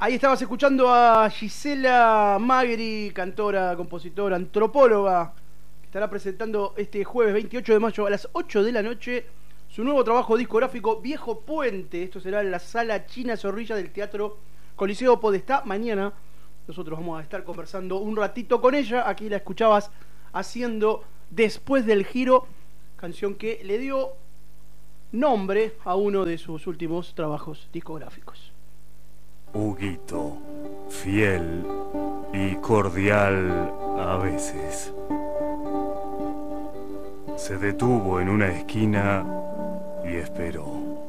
Ahí estabas escuchando a Gisela Magri, cantora, compositora, antropóloga, que estará presentando este jueves 28 de mayo a las 8 de la noche su nuevo trabajo discográfico Viejo Puente. Esto será en la Sala China Zorrilla del Teatro Coliseo Podestá. Mañana nosotros vamos a estar conversando un ratito con ella. Aquí la escuchabas haciendo Después del Giro, canción que le dio nombre a uno de sus últimos trabajos discográficos. Huguito, fiel y cordial a veces, se detuvo en una esquina y esperó.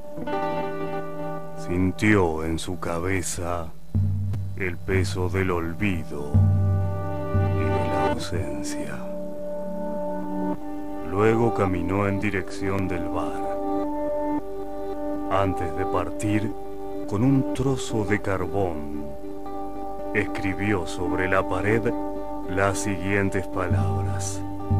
Sintió en su cabeza el peso del olvido y de la ausencia. Luego caminó en dirección del bar. Antes de partir, con un trozo de carbón, escribió sobre la pared las siguientes palabras: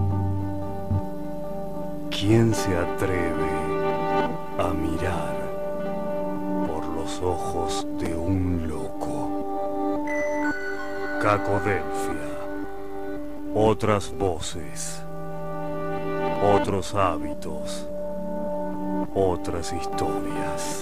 ¿quién se atreve a mirar por los ojos de un loco? Cacodelfia, otras voces, otros hábitos, otras historias.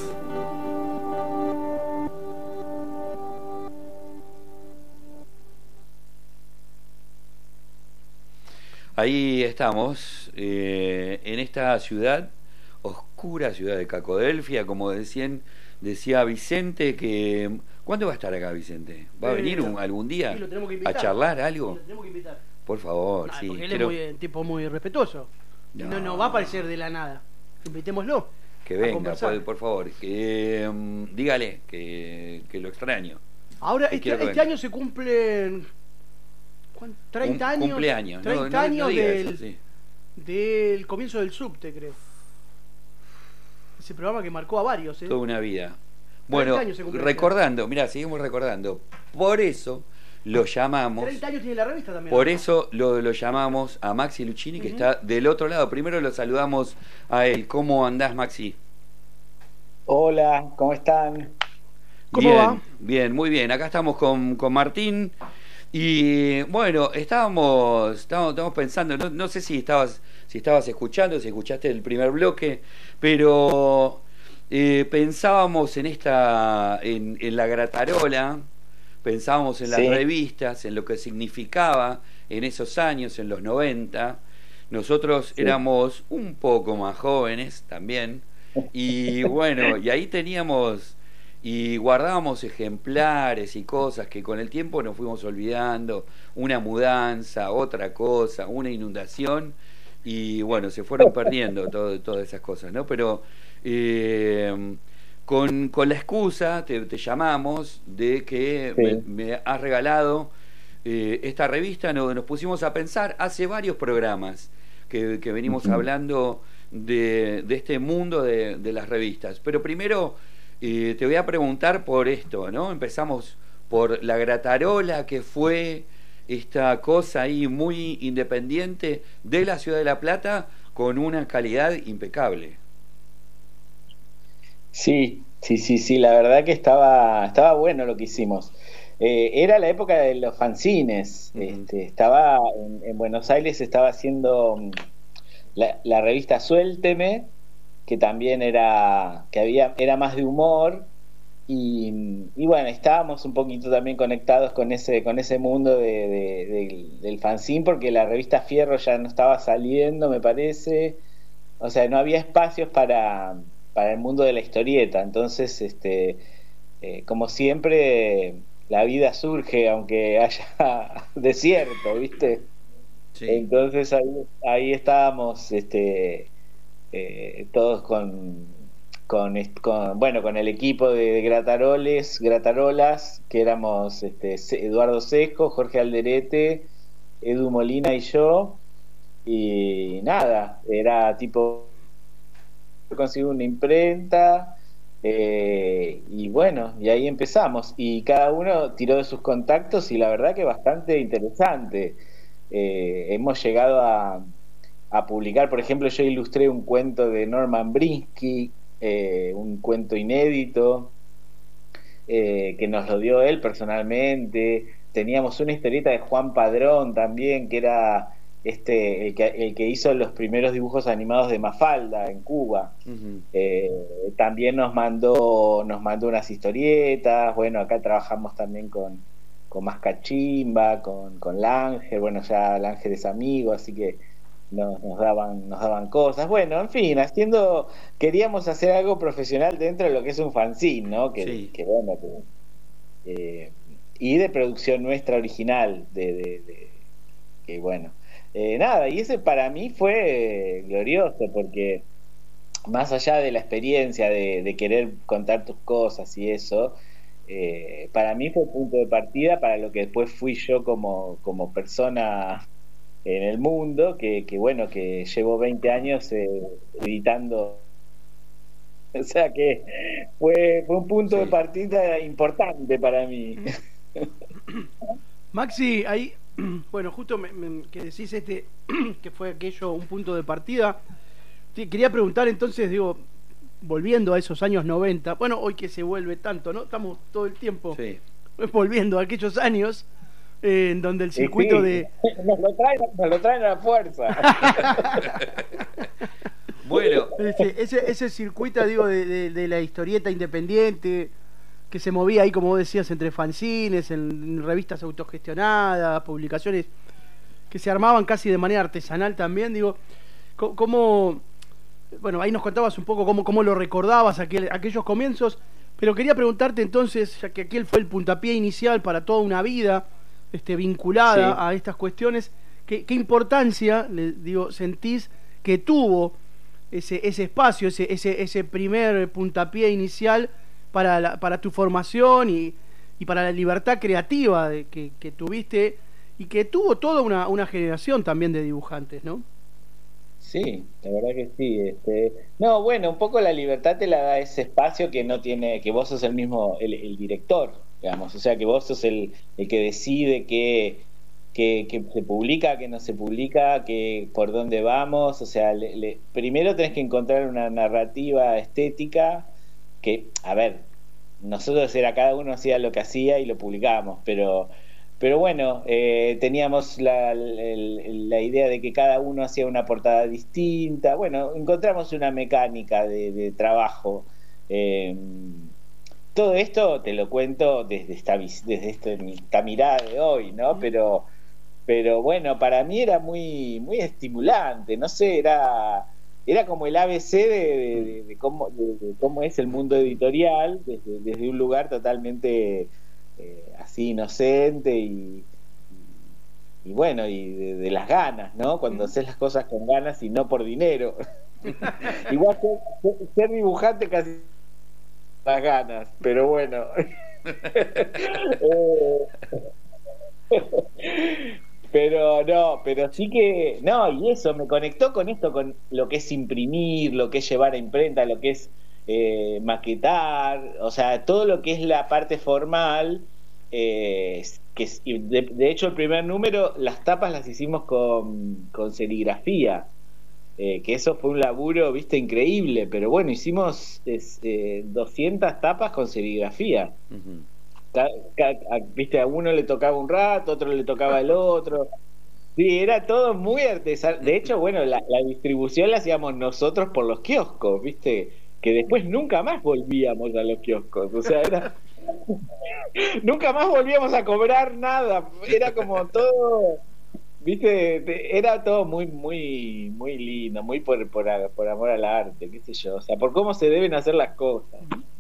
Ahí estamos, en esta ciudad, oscura ciudad de Cacodelfia, como decía Vicente, que... ¿Cuándo va a estar acá, Vicente? ¿Va a venir algún día Sí, lo tenemos que invitar. a charlar algo? Sí, lo tenemos que invitar. Por favor, Ah, sí. porque él es un tipo muy respetuoso. No va a aparecer de la nada. Invitémoslo. Que a venga, conversar. por favor. Que, dígale que lo extraño. Ahora, Que este quiero que venga. año se cumplen... ¿cuánto? 30 años. Cumpleaños. 30 años diga del, eso, sí. del comienzo del subte, creo. Ese programa que marcó a varios, ¿eh? Toda una vida. Bueno, años se cumplen. recordando, mirá, seguimos recordando. Por eso lo llamamos... 30 años tiene la revista también. Por ¿no? eso lo llamamos a Maxi Luchini, que está del otro lado. Primero lo saludamos a él. ¿Cómo andás, Maxi? Hola, ¿cómo están? ¿Cómo bien, va? Bien, muy bien. Acá estamos con Martín. Y bueno, estábamos pensando, no sé si estabas escuchando, si escuchaste el primer bloque, pero pensábamos en la gratarola, pensábamos en las Sí. revistas, en lo que significaba en esos años, en los 90. Nosotros Sí. éramos un poco más jóvenes también, y bueno, y ahí teníamos y guardábamos ejemplares y cosas que con el tiempo nos fuimos olvidando, una mudanza, otra cosa, una inundación, y bueno, se fueron perdiendo todas esas cosas, ¿no? Pero con la excusa te llamamos de que Sí. me has regalado esta revista. Nos pusimos a pensar hace varios programas que venimos hablando de este mundo de las revistas, pero primero te voy a preguntar por esto, ¿no? Empezamos por la gratarola, que fue esta cosa ahí muy independiente de la ciudad de La Plata, con una calidad impecable. Sí, la verdad que estaba bueno lo que hicimos. Era la época de los fanzines. Estaba en Buenos Aires, estaba haciendo la revista Suélteme, que también era más de humor, y bueno, estábamos un poquito también conectados con ese mundo del fanzine, porque la revista Fierro ya no estaba saliendo, me parece. O sea, no había espacios para el mundo de la historieta. Entonces, como siempre, la vida surge aunque haya desierto, ¿viste? Sí. Entonces ahí estábamos, todos con el equipo de Gratarolas, que éramos Eduardo Sesco, Jorge Alderete, Edu Molina y yo. Y nada, era tipo, conseguí una imprenta, y bueno, y ahí empezamos, y cada uno tiró de sus contactos, y la verdad que bastante interesante. Hemos llegado a publicar, por ejemplo, yo ilustré un cuento de Norman Brinsky, un cuento inédito. que nos lo dio él personalmente. Teníamos una historieta de Juan Padrón también, que era el que hizo los primeros dibujos animados de Mafalda en Cuba. También nos mandó unas historietas. Bueno, acá trabajamos también con Mascachimba, con Lángel. Bueno, ya Lángel es amigo, así que nos daban cosas. Bueno, en fin, queríamos hacer algo profesional dentro de lo que es un fanzine, ¿no? Sí. Y de producción nuestra original, que bueno, nada, y ese para mí fue glorioso, porque más allá de la experiencia de querer contar tus cosas y eso, para mí fue punto de partida para lo que después fui yo como persona en el mundo, que bueno, que llevo 20 años editando. O sea que fue un punto de partida importante para mí. Maxi, ahí, bueno, justo que decís que fue aquello un punto de partida, quería preguntar entonces, digo, volviendo a esos años 90, bueno, hoy que se vuelve tanto, ¿no? Estamos todo el tiempo volviendo a aquellos años en donde el circuito de... Nos lo traen a la fuerza. Bueno. Ese circuito, digo, de la historieta independiente, que se movía ahí, como vos decías, entre fanzines, en revistas autogestionadas, publicaciones que se armaban casi de manera artesanal también, digo, ¿cómo? Bueno, ahí nos contabas un poco cómo lo recordabas aquellos comienzos, pero quería preguntarte entonces, ya que aquel fue el puntapié inicial para toda una vida vinculada a estas cuestiones, ¿qué importancia, sentís que tuvo ese espacio, ese primer puntapié inicial para tu formación y para la libertad creativa que tuviste y que tuvo toda una generación también de dibujantes, ¿no? Sí, la verdad que sí. No, bueno, un poco la libertad te la da ese espacio que no tiene, que vos sos el mismo, el director, digamos, o sea, que vos sos el que decide que se publica, que no se publica, que por dónde vamos, o sea, primero tenés que encontrar una narrativa estética que, a ver, nosotros cada uno hacía lo que hacía y lo publicábamos, pero bueno, teníamos la idea de que cada uno hacía una portada distinta. Bueno, encontramos una mecánica de trabajo. Todo esto te lo cuento desde esta mirada de hoy, ¿no? Pero bueno, para mí era muy, muy estimulante, no sé, era como el ABC de cómo es el mundo editorial, desde un lugar totalmente así inocente y bueno, y de las ganas, ¿no? Cuando haces las cosas con ganas y no por dinero. Igual ser dibujante casi las ganas, pero bueno. Pero sí que y eso me conectó con esto, con lo que es imprimir, lo que es llevar a imprenta, lo que es maquetar, o sea, todo lo que es la parte formal, de hecho el primer número las tapas las hicimos con serigrafía, que eso fue un laburo, viste, increíble, pero bueno, hicimos 200 tapas con serigrafía. Viste, a uno le tocaba un rato, a otro le tocaba el otro. Sí, era todo muy artesanal. De hecho, bueno, la distribución la hacíamos nosotros por los kioscos, viste, que después nunca más volvíamos a los kioscos. O sea, nunca más volvíamos a cobrar nada. Era como todo, viste, era todo muy, muy, muy lindo, muy por amor al arte, qué sé yo. O sea, por cómo se deben hacer las cosas.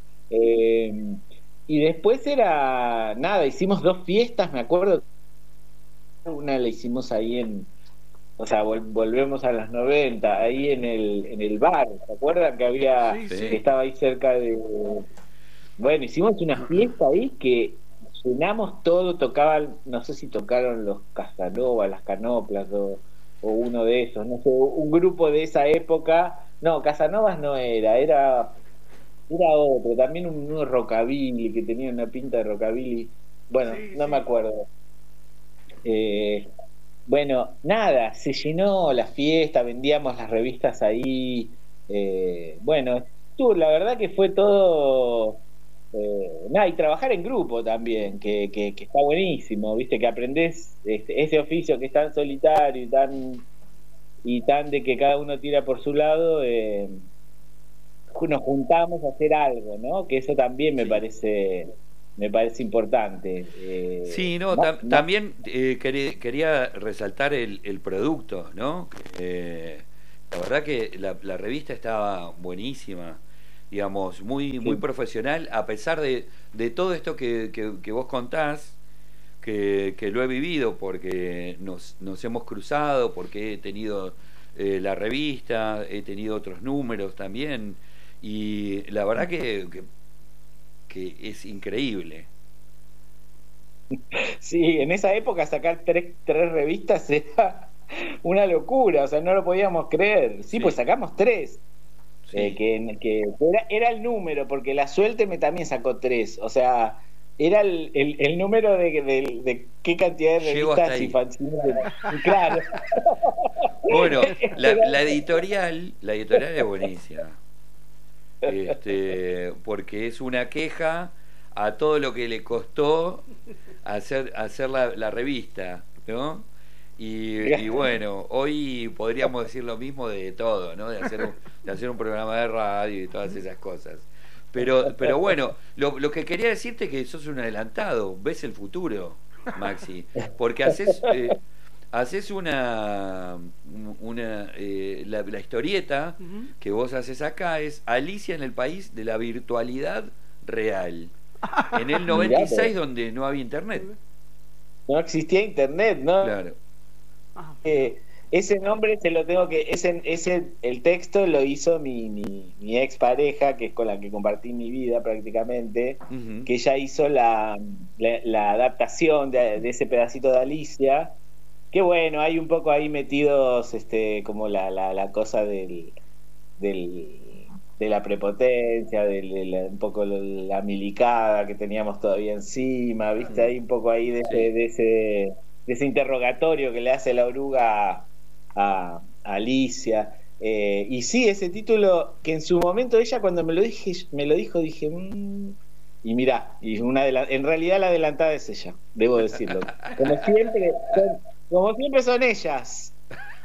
Y después hicimos 2 fiestas, me acuerdo. Una la hicimos ahí o sea, volvemos a los 90, ahí en el bar, ¿se acuerdan? Que que estaba ahí cerca de... Bueno, hicimos una fiesta ahí que llenamos todo, tocaban, no sé si tocaron los Casanova, las Canoplas o uno de esos, no sé, un grupo de esa época. No, Casanovas no era otro, también un rockabilly, que tenía una pinta de rockabilly. Bueno, no me acuerdo. Bueno, nada, se llenó la fiesta, vendíamos las revistas ahí. Bueno, la verdad que fue todo nada, y trabajar en grupo también, que está buenísimo, viste, que aprendés ese oficio que es tan solitario y tan de que cada uno tira por su lado, nos juntamos a hacer algo, ¿no? Que eso también me parece importante. Sí, no, también quería resaltar el producto, ¿no? La verdad que la revista estaba buenísima, digamos, muy profesional, a pesar de todo esto que vos contás, que lo he vivido porque nos hemos cruzado, porque he tenido la revista, he tenido otros números también, y la verdad que es increíble. Sí, en esa época sacar tres revistas era una locura, o sea, no lo podíamos creer. Sí, pues sacamos 3. Sí. Que era el número, porque la Suélteme también sacó 3, o sea, era el número de qué cantidad de Llego revistas hasta ahí. y fanzines. Claro. Bueno, la editorial es buenísima. Porque es una queja a todo lo que le costó hacer la revista, ¿no? Y bueno, hoy podríamos decir lo mismo de todo, ¿no? De hacer un programa de radio y todas esas cosas. Pero bueno, lo que quería decirte es que sos un adelantado, ves el futuro, Maxi, porque haces la historieta que vos haces acá es Alicia en el país de la virtualidad real, en el 96 donde no había internet. No existía internet, ¿no? Claro. Ese nombre se lo tengo que el texto lo hizo mi ex pareja, que es con la que compartí mi vida prácticamente, que ella hizo la adaptación de ese pedacito de Alicia, que bueno, hay un poco ahí metidos como la cosa de la prepotencia, un poco la milicada que teníamos todavía encima, viste, hay un poco ahí de ese interrogatorio que le hace la oruga a Alicia, y sí, ese título que en su momento ella cuando me lo dijo dije y mirá, en realidad la adelantada es ella, debo decirlo, como siempre son ellas.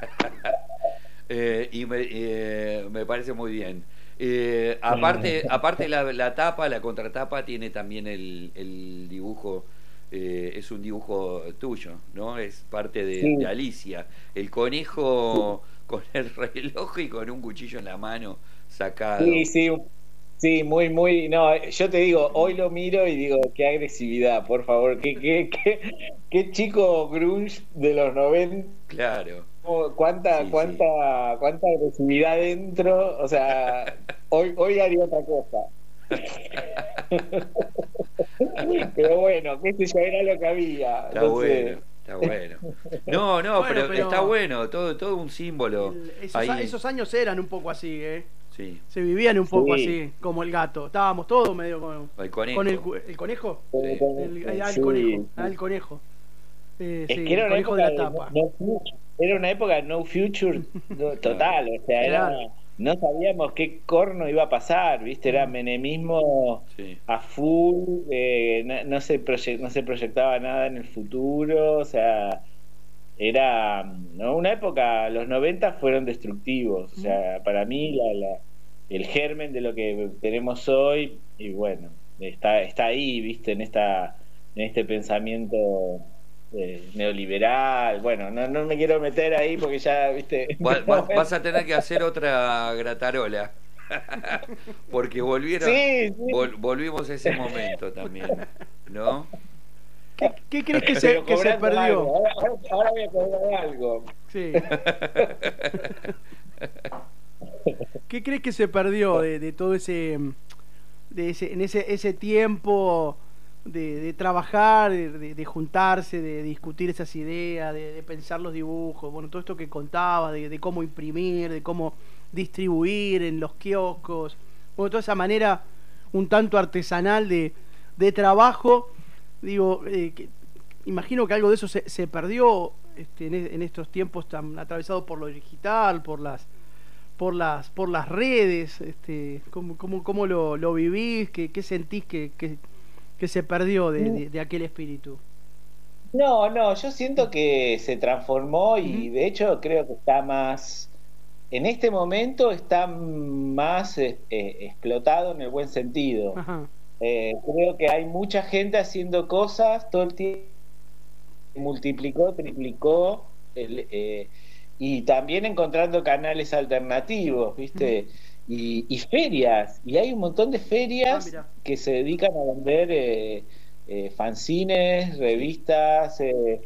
Y me parece muy bien. Aparte la tapa, la contratapa tiene también el dibujo. Es un dibujo tuyo, ¿no? Es parte de Alicia. El conejo con el reloj y con un cuchillo en la mano sacado. Sí, muy, muy. No, yo te digo, hoy lo miro y digo, qué agresividad, por favor, qué chico grunge de los 90. Claro. Cuánta agresividad dentro, o sea, hoy haría otra cosa. Pero bueno, qué sé yo, era lo que había. Está bueno. No, pero está bueno, todo un símbolo. Esos años eran un poco así, Sí. Se vivían un poco así, como el gato. Estábamos todos medio con el conejo. ¿Con el conejo? Sí. El conejo. Es que era una época de la tapa. Era una época de no future total, o sea, no sabíamos qué corno iba a pasar, ¿viste? Era menemismo a full, no se proyectaba nada en el futuro, o sea, era una época, los 90 fueron destructivos, o sea, para mí el germen de lo que tenemos hoy, y bueno, está ahí, ¿viste? En este pensamiento neoliberal. Bueno, no me quiero meter ahí porque ya, viste. Vas a tener que hacer otra gratarola. Porque volvimos a ese momento también, ¿no? ¿Qué crees que se perdió? Ahora voy a cobrar algo. Sí. ¿Qué crees que se perdió de todo ese tiempo de trabajar, de juntarse, de discutir esas ideas, de pensar los dibujos, bueno, todo esto que contabas, de cómo imprimir, de cómo distribuir en los kioscos, bueno, toda esa manera un tanto artesanal de trabajo, digo, imagino que algo de eso se perdió en estos tiempos tan atravesados por lo digital, por las redes, ¿cómo lo vivís? ¿Qué sentís que que se perdió de aquel espíritu. No, yo siento que se transformó y de hecho creo que está más, en este momento está más explotado en el buen sentido. Ajá. Creo que hay mucha gente haciendo cosas todo el tiempo, multiplicó, triplicó, y también encontrando canales alternativos, ¿viste? Y ferias, y hay un montón de ferias que se dedican a vender fanzines, revistas,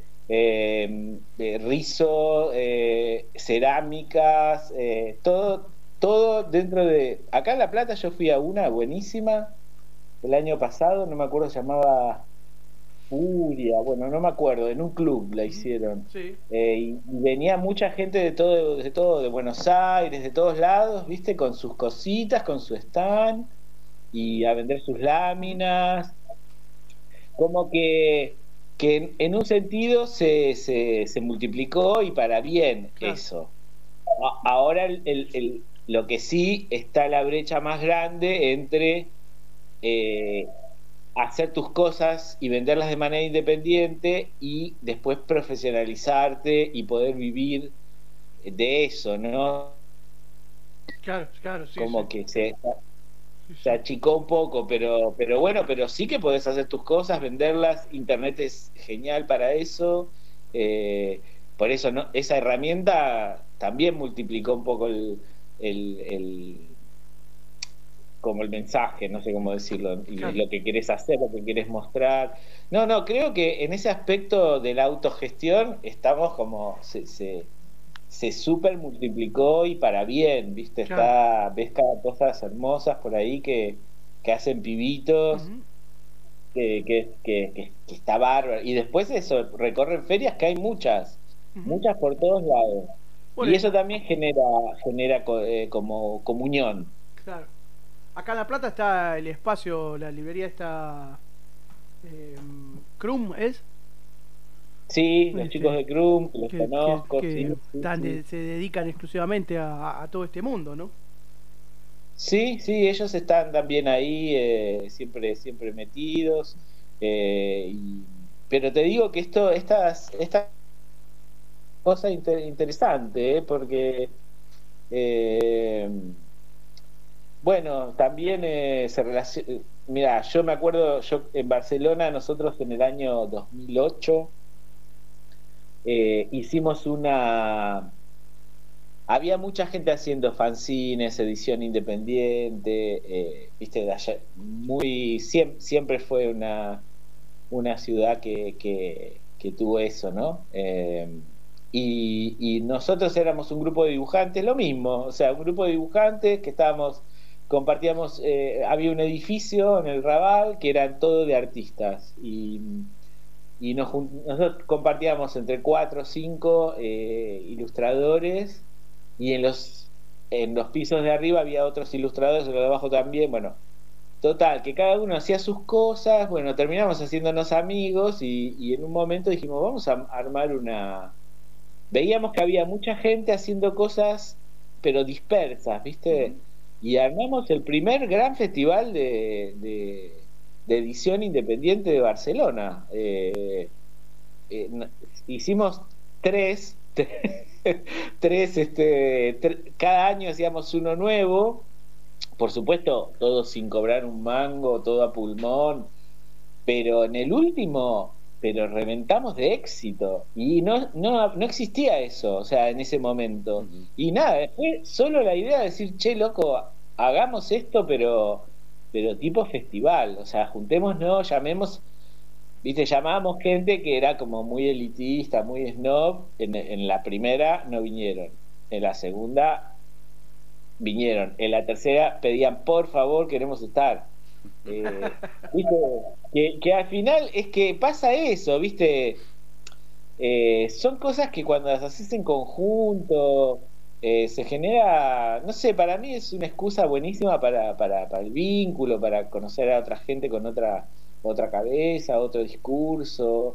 rizo, cerámicas, todo dentro de... Acá en La Plata yo fui a una buenísima el año pasado, no me acuerdo, se llamaba Furia, bueno, no me acuerdo, en un club la hicieron. Sí. Y venía mucha gente de todo, de Buenos Aires, de todos lados, ¿viste? Con sus cositas, con su stand, y a vender sus láminas. Como que en un sentido se multiplicó y para bien, claro. Eso. Ahora lo que sí está la brecha más grande entre hacer tus cosas y venderlas de manera independiente y después profesionalizarte y poder vivir de eso, ¿no? Claro, sí. Como sí. Que se achicó un poco, pero bueno, pero sí que podés hacer tus cosas, venderlas. Internet es genial para eso. Por eso, ¿no? Esa herramienta también multiplicó un poco como el mensaje, no sé cómo decirlo, y claro. Lo que querés hacer, lo que querés mostrar. No, creo que en ese aspecto de la autogestión estamos como se super multiplicó y para bien, ¿viste? Claro. Ves cada cosas hermosas por ahí que hacen pibitos, que está bárbaro. Y después eso, recorren ferias que hay muchas por todos lados. Bueno, y eso también genera como comunión. Claro. Acá en La Plata está el espacio, la librería está Crum, ¿es? Sí, los chicos de Crum, que los conozco. Que se dedican exclusivamente a todo este mundo, ¿no? Sí, ellos están también ahí, siempre metidos. Pero te digo que esta cosa interesante, porque bueno, también se relaciona. Mira, yo me acuerdo, en Barcelona, nosotros en el año 2008 hicimos había mucha gente haciendo fanzines, edición independiente, viste, siempre fue una ciudad que tuvo eso, ¿no? Y nosotros éramos un grupo de dibujantes, lo mismo, o sea, un grupo de dibujantes que compartíamos, había un edificio en el Raval que eran todo de artistas y nosotros compartíamos entre 4 o 5 ilustradores, y en los pisos de arriba había otros ilustradores, en los de abajo también. Bueno, total, que cada uno hacía sus cosas. Bueno, terminamos haciéndonos amigos y en un momento dijimos, vamos a armar veíamos que había mucha gente haciendo cosas pero dispersas, ¿viste? Y armamos el primer gran festival de edición independiente de Barcelona. Hicimos tres, cada año hacíamos uno nuevo, por supuesto, todo sin cobrar un mango, todo a pulmón, pero en el último, reventamos de éxito, y no existía eso, o sea, en ese momento. Y nada, fue solo la idea de decir, che, loco, hagamos esto, pero tipo festival, o sea, juntémonos, llamábamos gente que era como muy elitista, muy snob. En la primera no vinieron, en la segunda vinieron, en la tercera pedían, por favor, queremos estar. ¿Viste? Que al final es que pasa eso, ¿viste? Son cosas que cuando las haces en conjunto se genera, no sé, para mí es una excusa buenísima para el vínculo, para conocer a otra gente con otra cabeza, otro discurso.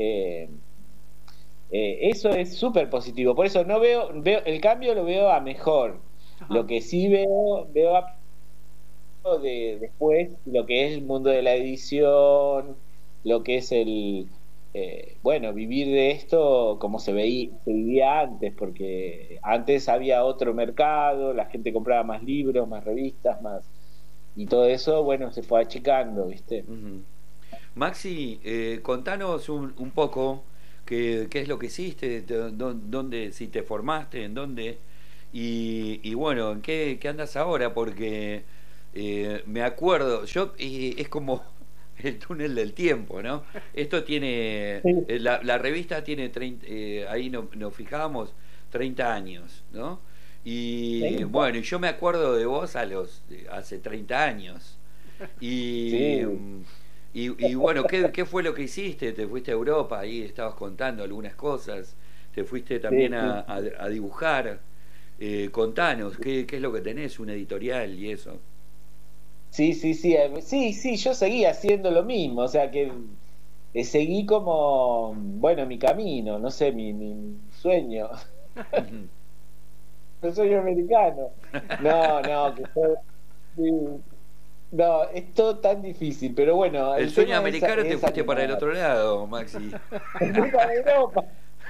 Eso es súper positivo. Por eso no veo el cambio, lo veo a mejor. Ajá. Lo que sí veo después lo que es el mundo de la edición, lo que es bueno, vivir de esto como se vivía antes, porque antes había otro mercado, la gente compraba más libros, más revistas, y todo eso, bueno, se fue achicando, ¿viste? Ujú. Maxi, contanos un poco qué es lo que hiciste, dónde, si te formaste, en dónde, y bueno, en qué andas ahora, porque me acuerdo, es como el túnel del tiempo, ¿no? Esto tiene, Sí, la revista tiene 30, ahí nos fijamos, 30 años, ¿no? Y 30. bueno, y yo me acuerdo de vos hace 30 años. Y, Sí, y bueno, ¿qué fue lo que hiciste? ¿Te fuiste a Europa? Ahí estabas contando algunas cosas. ¿Te fuiste también sí, a dibujar? Contanos, ¿qué es lo que tenés? ¿Una editorial y eso? sí, sí, sí, sí, yo seguí haciendo lo mismo, o sea que seguí como, bueno, mi camino, no sé, mi sueño, Ujú. el sueño americano. No, no, sí, no, es todo tan difícil, pero bueno, El el sueño tema americano te es fuiste para el animar. otro lado, Maxi. Nunca de Europa,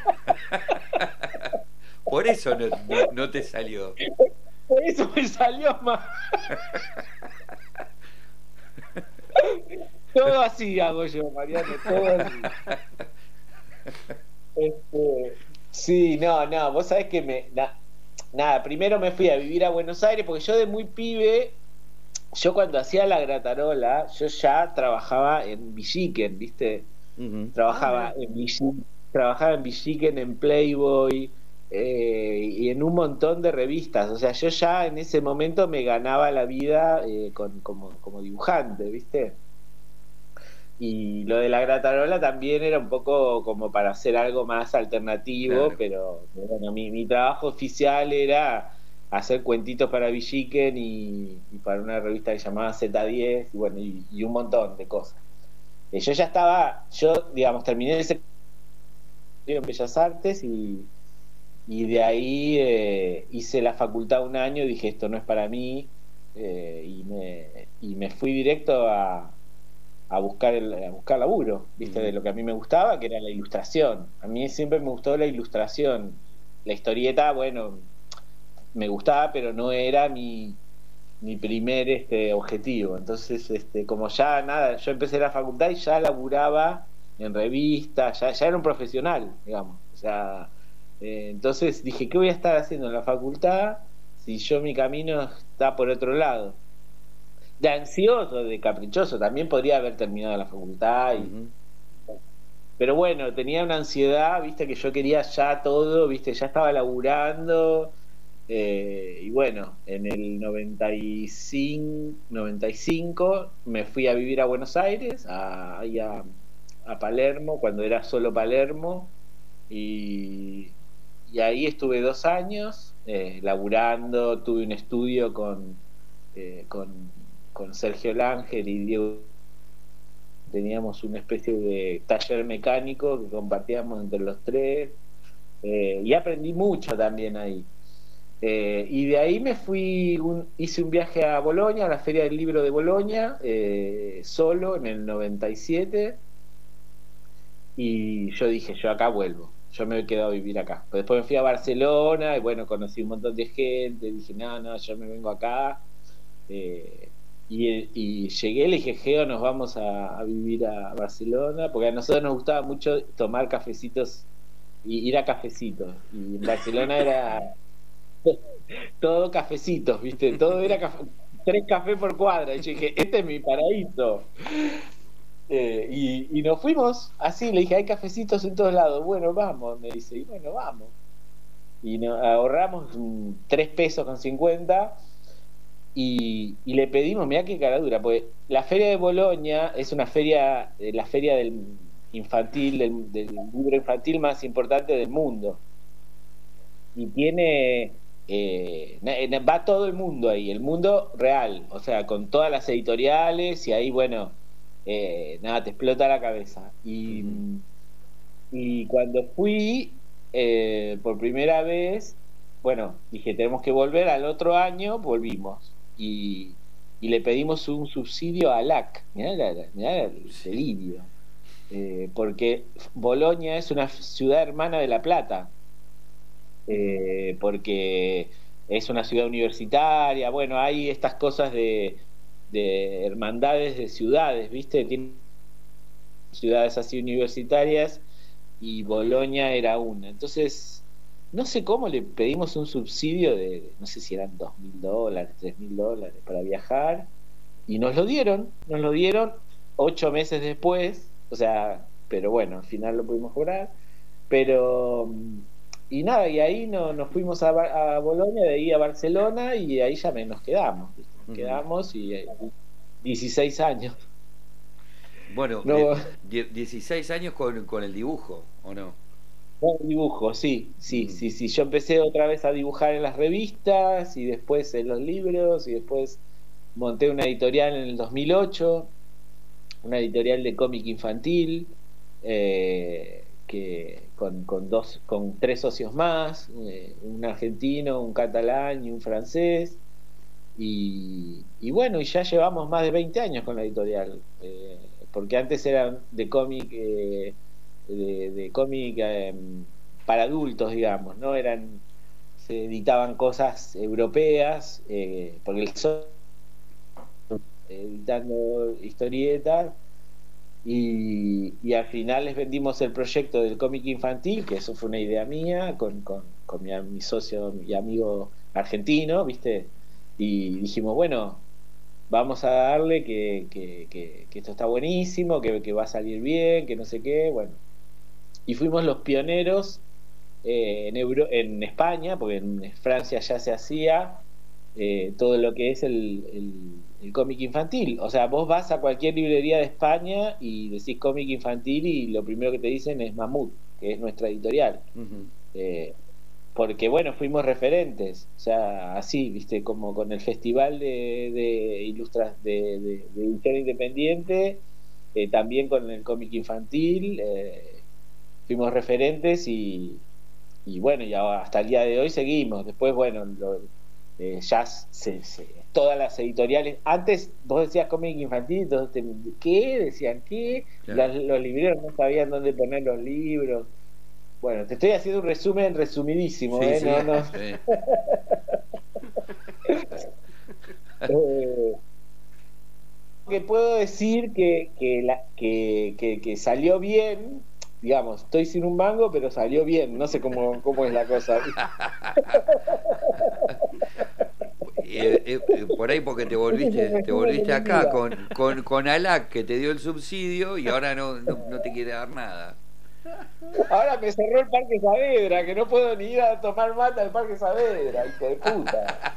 Por eso no te salió. por eso me salió más. Todo así hago yo, Mariano, todo así. Sí, no, no, vos sabés que nada, primero me fui a vivir a Buenos Aires porque yo de muy pibe, yo cuando hacía la gratarola, yo ya trabajaba en Villiquen, ¿viste? Ujú. Ah, Trabajaba mira. en trabajaba en Villiquen, en Playboy, y en un montón de revistas. O sea, yo ya en ese momento me ganaba la vida como dibujante, ¿viste? Y lo de la gratarola también era un poco como para hacer algo más alternativo, Claro. pero bueno, mi trabajo oficial era hacer cuentitos para Villiquen y para una revista que llamaba Z10 y bueno, y un montón de cosas. Yo ya estaba, yo digamos, terminé ese en Bellas Artes y de ahí hice la facultad un año y dije esto no es para mí, y me fui directo a buscar laburo, ¿viste? De Ujú. lo que a mí me gustaba, que era la ilustración. A mí siempre me gustó la ilustración. La historieta, bueno, me gustaba, pero no era mi primer objetivo. Entonces, como ya nada, yo empecé la facultad y ya laburaba en revistas, ya era un profesional, digamos. O sea, entonces dije, ¿qué voy a estar haciendo en la facultad si yo mi camino está por otro lado? De ansioso, de caprichoso, también podría haber terminado la facultad Ujú. pero bueno, tenía una ansiedad, viste, que yo quería ya todo, viste, ya estaba laburando, y bueno, en el 95 me fui a vivir a Buenos Aires, ahí a Palermo, cuando era solo Palermo, y, y ahí estuve 2 años laburando, tuve un estudio eh, con, con Sergio Lángel y Diego, teníamos una especie de taller mecánico que compartíamos entre los tres, y aprendí mucho también ahí. Y de ahí hice un viaje a Bolonia, a la Feria del Libro de Bolonia, solo en el 97, y yo dije, yo acá vuelvo, yo me he quedado a vivir acá. Pero después me fui a Barcelona y bueno, conocí un montón de gente, dije, no, no, yo me vengo acá. Eh, y llegué, le dije, Geo, nos vamos a vivir a Barcelona, porque a nosotros nos gustaba mucho tomar cafecitos y ir a cafecitos. Y en Barcelona era todo cafecitos, ¿viste? Todo era 3 cafés por cuadra. Y yo dije, este es mi paraíso. Y nos fuimos así, le dije, hay cafecitos en todos lados. Bueno, vamos, me dice, y bueno, vamos. Y nos ahorramos 3 pesos con 50 y le pedimos, mirá qué cara dura, porque la feria de Bolonia es una feria, la feria del infantil, del libro infantil más importante del mundo. Y tiene, va todo el mundo ahí, el mundo real, o sea, con todas las editoriales y ahí, bueno, nada, te explota la cabeza. Ujú. Y cuando fui por primera vez, bueno, dije, tenemos que volver al otro año, volvimos. Y, y le pedimos un subsidio a ALAC. Mirá el delirio. Porque Bolonia es una ciudad hermana de La Plata, porque es una ciudad universitaria. Bueno, hay estas cosas de hermandades de ciudades, ¿viste? Tiene ciudades así universitarias y Bolonia era una. Entonces, no sé cómo le pedimos un subsidio de, no sé si eran $2.000, $3.000 para viajar, y nos lo dieron 8 meses después, o sea, pero bueno, al final lo pudimos cobrar, pero y nada, y ahí nos fuimos a Bolonia, de ahí a Barcelona, y ahí ya nos quedamos, ¿viste? Nos quedamos y 16 años. Bueno, No, 16 años con el dibujo, ¿o no? dibujo, sí. Yo empecé otra vez a dibujar en las revistas y después en los libros y después monté una editorial en el 2008, una editorial de cómic infantil, que con 3 socios más, un argentino, un catalán y un francés. Y bueno, y ya llevamos más de 20 años con la editorial, porque antes eran de cómic, de cómic para adultos, digamos, ¿no? Se editaban cosas europeas, porque el editando historietas, y al final les vendimos el proyecto del cómic infantil, que eso fue una idea mía, con mi socio y amigo argentino, ¿viste? Y dijimos, bueno, vamos a darle que esto está buenísimo, que va a salir bien, que no sé qué, bueno. Y fuimos los pioneros en España, porque en Francia ya se hacía todo lo que es el cómic infantil. O sea, vos vas a cualquier librería de España y decís cómic infantil y lo primero que te dicen es Mamut, que es nuestra editorial. Porque bueno, fuimos referentes, o sea, así, viste, como con el festival de edición independiente, también con el cómic infantil, fuimos referentes y bueno, y hasta el día de hoy seguimos. Después, bueno, ya todas las editoriales, antes vos decías cómic infantil, entonces ¿qué? Decían ¿qué? Claro. Los libreros no sabían dónde poner los libros. Bueno, te estoy haciendo un resumen resumidísimo, sí, sí, no. Sí. Que puedo decir que salió bien, digamos, estoy sin un mango, pero salió bien, no sé cómo es la cosa. Por ahí porque te volviste acá con ALAC, que te dio el subsidio y ahora no te quiere dar nada. Ahora me cerró el Parque Saavedra, que no puedo ni ir a tomar mate al Parque Saavedra, hijo de puta.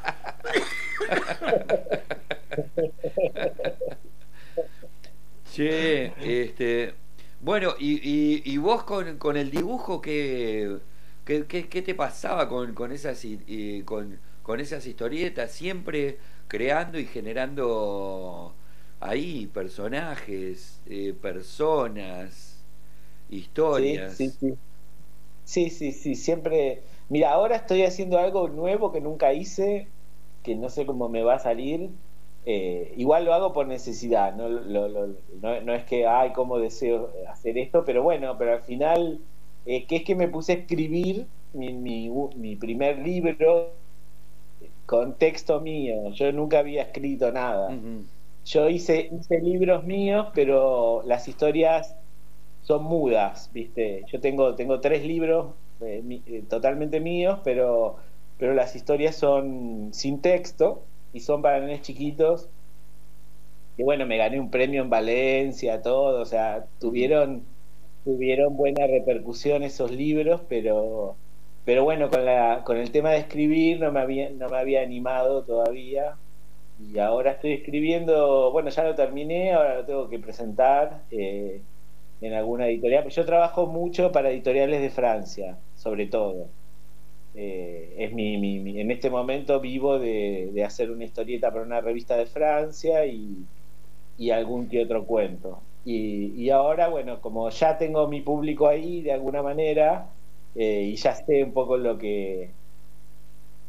Che, bueno, y vos con el dibujo, ¿qué te pasaba con esas con esas historietas? Siempre creando y generando ahí personajes, personas, historias. Sí, siempre. Mira, ahora estoy haciendo algo nuevo que nunca hice, que no sé cómo me va a salir. Igual lo hago por necesidad, no es que cómo deseo hacer esto, pero bueno, pero al final que es que me puse a escribir mi primer libro con texto mío. Yo nunca había escrito nada. Yo hice libros míos, pero las historias son mudas, ¿viste? Yo tengo 3 libros totalmente míos, pero las historias son sin texto y son para nenes chiquitos. Y bueno, me gané un premio en Valencia, todo, o sea, tuvieron buena repercusión esos libros, pero bueno, con el tema de escribir no me había animado todavía, y ahora estoy escribiendo, bueno, ya lo terminé, ahora lo tengo que presentar en alguna editorial. Yo trabajo mucho para editoriales de Francia, sobre todo. Es en este momento vivo de hacer una historieta para una revista de Francia y algún que otro cuento. Y ahora, bueno, como ya tengo mi público ahí de alguna manera, y ya sé un poco lo que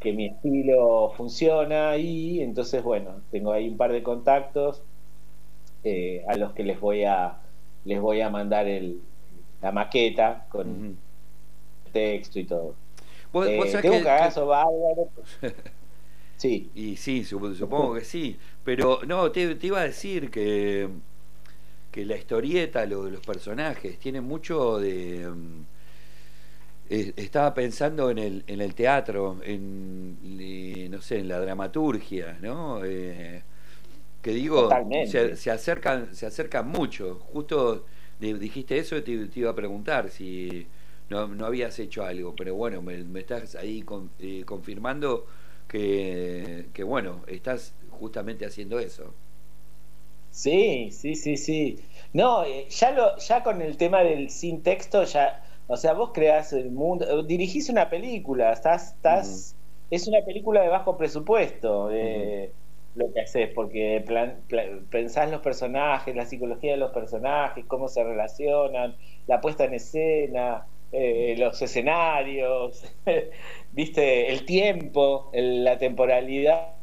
que mi estilo funciona y entonces, bueno, tengo ahí un par de contactos a los que les voy a mandar la maqueta con Ujú. texto y todo. Vos sabés Tengo un cagazo bárbaro. Sí. Y sí, supongo que sí. Pero no, te iba a decir que la historieta, lo de los personajes, tiene mucho de... estaba pensando en el teatro, no sé, en la dramaturgia, ¿no? Que digo, Totalmente. se acercan mucho. Justo dijiste eso y te iba a preguntar si no habías hecho algo, pero bueno, me estás ahí confirmando que, bueno, estás justamente haciendo eso. Sí, sí, sí, sí. No, ya con el tema del sin texto, ya, o sea, vos creás el mundo, dirigís una película, Ujú, es una película de bajo presupuesto, ujú. lo que haces, porque pensás los personajes, la psicología de los personajes, cómo se relacionan, la puesta en escena, los escenarios, viste, el tiempo, la temporalidad.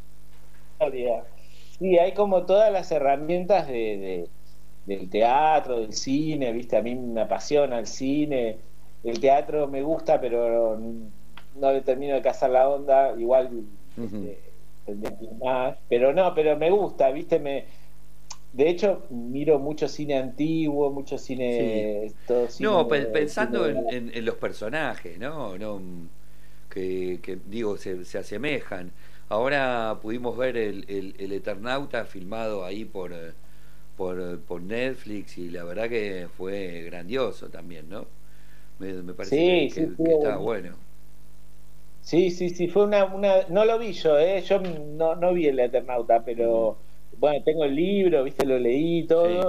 Sí, hay como todas las herramientas del teatro, del cine, ¿viste? A mí me apasiona el cine, el teatro me gusta, pero no le termino de cazar la onda, igual Ujú. este, tendría que ir más, pero no, pero me gusta, ¿viste? De hecho, miro mucho cine antiguo, mucho Sí. cine, todo No, cine. pensando en los personajes, ¿no? No, que digo, se asemejan. Ahora pudimos ver el Eternauta filmado ahí por Netflix y la verdad que fue grandioso también, ¿no? Me parece Sí, sí, que estuvo estaba buenísimo. bueno. Sí, sí, sí, fue no lo vi yo, yo no vi el Eternauta, Ujú. pero bueno, tengo el libro, viste, lo leí Sí, todo,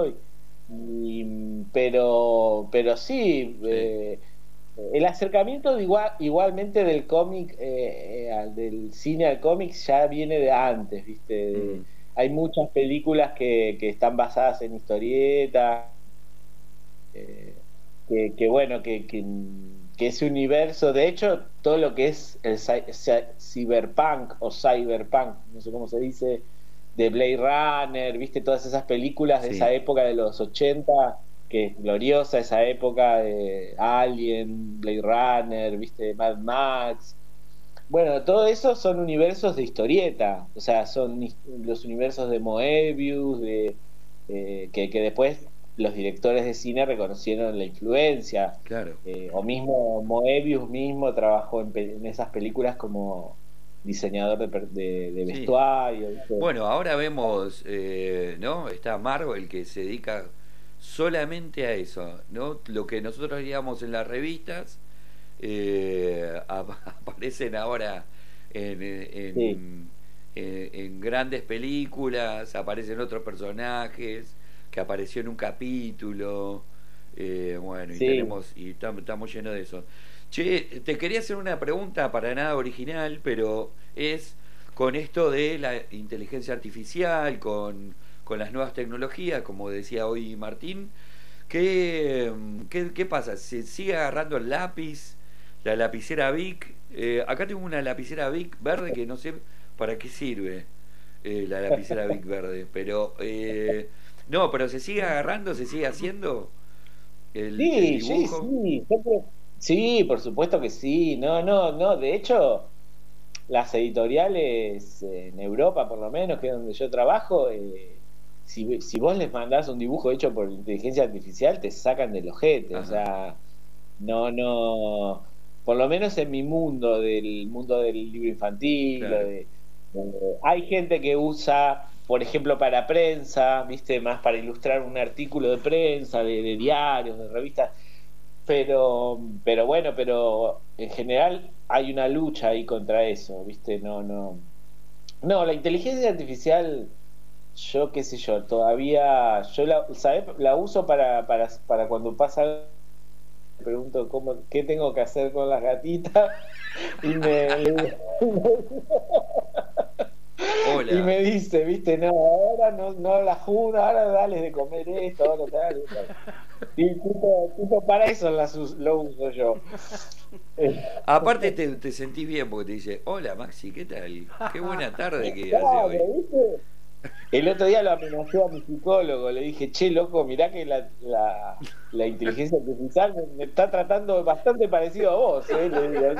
pero sí, sí. el acercamiento igualmente del cómic, del cine al cómic ya viene de antes, viste, Ujú. hay muchas películas que están basadas en historietas, eh, que bueno, que ese universo, de hecho, todo lo que es el cyberpunk o cyberpunk, no sé cómo se dice, de Blade Runner, viste, todas esas películas de esa Sí, época de los 80 que es gloriosa esa época de Alien, Blade Runner, viste, Mad Max. Bueno, todo eso son universos de historieta, o sea, son los universos de Moebius, que después los directores de cine reconocieron la influencia, claro. o mismo Moebius mismo trabajó en esas películas como diseñador de Sí. vestuario, ¿viste? Bueno, ahora vemos, ¿no? Está Marvel que se dedica solamente a eso, ¿no? Lo que nosotros veíamos en las revistas aparecen ahora en, Sí, en grandes películas, aparecen otros personajes que apareció en un capítulo, bueno, sí, y estamos llenos de eso. Che, te quería hacer una pregunta para nada original, pero es con esto de la inteligencia artificial, con las nuevas tecnologías, como decía hoy Martín, ¿qué pasa? ¿Se sigue agarrando el lápiz, la lapicera Bic? Acá tengo una lapicera Bic verde que no sé para qué sirve la lapicera Bic verde, pero no, pero se sigue agarrando, se sigue haciendo el sí, sí, dibujo. sí, sí, por supuesto que sí, no, no, no, de hecho las editoriales en Europa, por lo menos, que es donde yo trabajo, si vos les mandás un dibujo hecho por inteligencia artificial, te sacan del ojete. O Ajá, sea, no, no, por lo menos en mi mundo del libro infantil, claro. hay gente que usa, por ejemplo, para prensa, viste, más para ilustrar un artículo de prensa, de diarios, de revistas, pero bueno, pero en general hay una lucha ahí contra eso, ¿viste? No, no. No, la inteligencia artificial, yo qué sé yo, todavía, ¿sabes? La uso para cuando pasa algo, me pregunto qué tengo que hacer con las gatitas y me Hola. Y me dice, viste, no, ahora no la juda, ahora dale de comer esto, ahora tal. Y tipo, para eso lo uso yo. Aparte te sentís bien porque te dice, hola Maxi, ¿qué tal? Qué buena tarde que hace Claro, hoy. ¿viste? El otro día lo amenacé a mi psicólogo, le dije, che, loco, mirá que la inteligencia artificial me está tratando bastante parecido a vos, ¿eh? Le digo,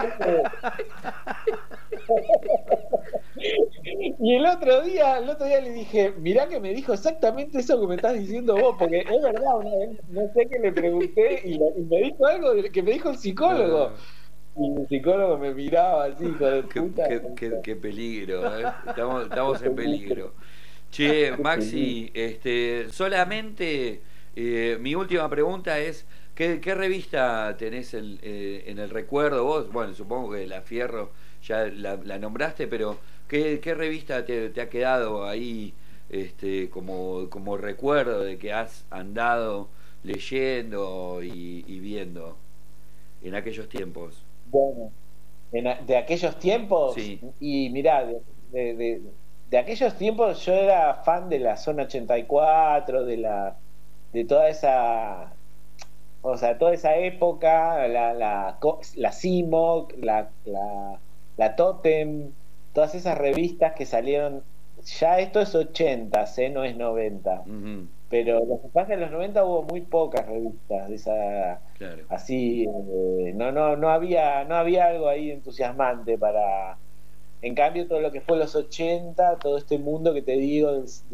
y el otro día le dije, mirá que me dijo exactamente eso que me estás diciendo vos, porque es verdad, una vez, no sé qué le pregunté y me dijo algo que me dijo el psicólogo. Ah, Y el psicólogo me miraba así, hijo de qué, puta. qué peligro, ¿eh? Estamos en peligro. Che, Maxi, solamente mi última pregunta es, ¿qué revista tenés en el recuerdo vos? Bueno, supongo que La Fierro ya la nombraste, pero ¿qué revista te ha quedado ahí como recuerdo de que has andado leyendo y viendo en aquellos tiempos? Bueno, de aquellos tiempos, Sí. y mirá, de aquellos tiempos yo era fan de la Zona 84, de toda esa, o sea, toda esa época, la CIMOC, la Totem, todas esas revistas que salieron, ya esto es 80, no es 90. Ujú, Pero lo que pasa en los 90 hubo muy pocas revistas de esa claro. así, no había algo ahí entusiasmante para. En cambio, todo lo que fue los 80, todo este mundo que te digo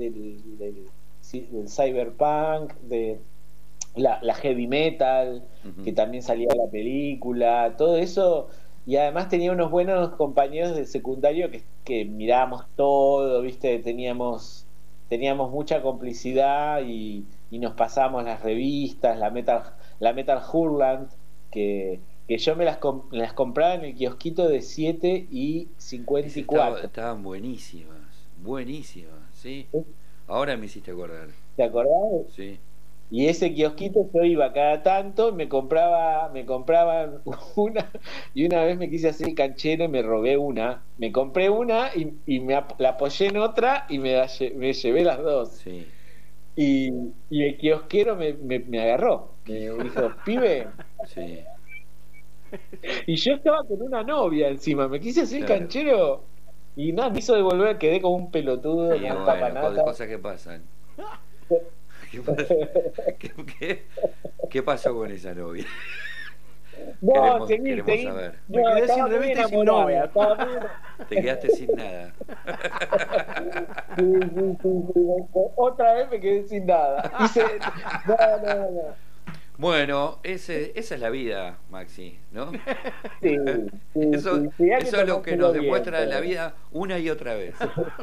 del cyberpunk, de la heavy metal, Ujú. que también salía la película, todo eso. Y además tenía unos buenos compañeros de secundario que mirábamos todo, ¿viste? Teníamos mucha complicidad y nos pasábamos las revistas, la Metal Hurland, que yo me las compraba en el kiosquito de 7 y Estaban 54. buenísimas, buenísimas, ¿sí? Ahora me hiciste acordar, ¿Te acordás? ¿sí? Y ese kiosquito yo iba cada tanto, me compraban una, y una vez me quise hacer el canchero y me robé una. Me compré una y la apoyé en otra y me llevé las dos. Sí, Y el kiosquero me agarró. Me dijo, pibe. sí, Y yo estaba con una novia encima. Me quise hacer el claro. canchero y nada, me hizo devolver. Quedé como un pelotudo, Y con un bueno, papanata. cosas que pasan. ¿Qué, pas- qué- qué- qué pasó con esa novia? No, Queremos saber. Me No, quedé estaba sin muy revista y sin enamorada, novia. estaba muy Te quedaste sin nada. Sí, sí, sí, sí. Otra vez me quedé sin nada. No. Bueno, esa es la vida, Maxi, ¿no? Sí, sí, Eso, sí, sí, hay eso es lo que tomárselo nos bien, demuestra la pero- vida una y otra vez.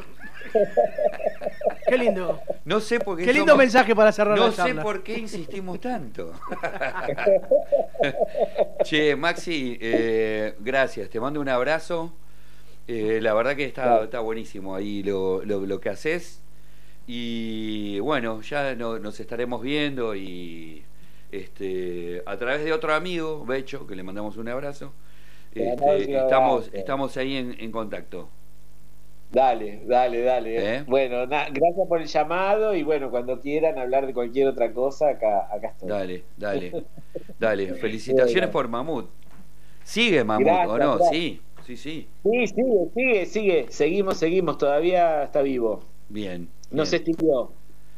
Qué lindo. No sé por qué Qué lindo mensaje para cerrar No la sé charla. por qué insistimos tanto. Che, Maxi, gracias. Te mando un abrazo. La verdad que está buenísimo ahí lo que haces. Y bueno, ya nos estaremos viendo y a través de otro amigo, Becho, que le mandamos un abrazo. Te mandamos un abrazo. Estamos ahí en contacto. Dale. ¿Eh? Bueno, gracias por el llamado y bueno, cuando quieran hablar de cualquier otra cosa, acá estoy. Dale. Felicitaciones Bueno. por Mamut. ¿Sigue Mamut Gracias, o no? gracias. Sí. Sí, sigue. Seguimos, todavía está vivo. Bien. No se extinguió.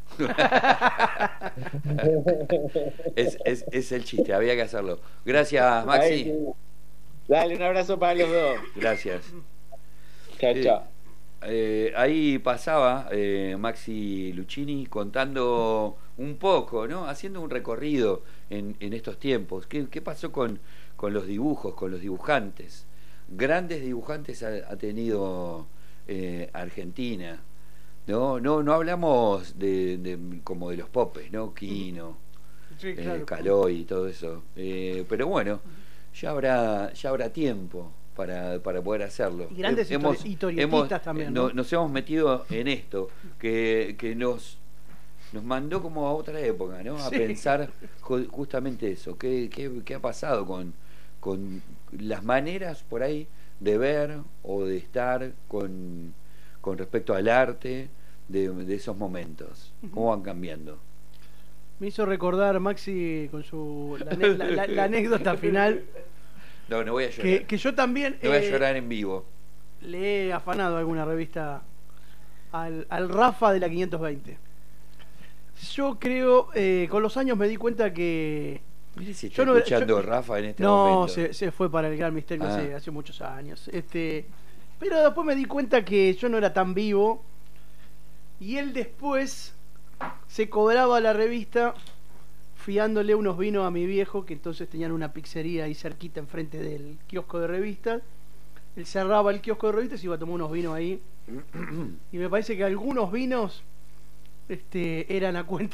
Es el chiste, había que hacerlo. Gracias, Maxi. Ahí, sí. Dale, un abrazo para los dos. Gracias. Chao. Ahí pasaba Maxi Luchini contando un poco, ¿no? Haciendo un recorrido en estos tiempos. ¿Qué pasó con los dibujos, con los dibujantes? Grandes dibujantes ha tenido Argentina. No hablamos como de los popes, ¿no? Quino, Sí, claro. Caloi y todo eso. Pero bueno, ya habrá tiempo para poder hacerlo. Y grandes historietistas también, ¿no? Nos hemos metido en esto, que nos mandó como a otra época, ¿no? A Sí. pensar justamente eso. ¿Qué ha pasado con las maneras por ahí de ver o de estar con con respecto al arte de esos momentos? ¿Cómo van cambiando? Me hizo recordar Maxi con la anécdota final. No voy a llorar. Que yo también No voy a llorar en vivo. le he afanado alguna revista al Rafa de la 520. Yo creo, con los años me di cuenta que... Mire si está escuchando Rafa en este momento. No, se fue para el Gran Misterio hace muchos años. Pero después me di cuenta que yo no era tan vivo. Y él después se cobraba la revista fiándole unos vinos a mi viejo, que entonces tenían una pizzería ahí cerquita enfrente del kiosco de revistas. Él cerraba el kiosco de revistas y iba a tomar unos vinos ahí. Y me parece que algunos vinos eran a cuenta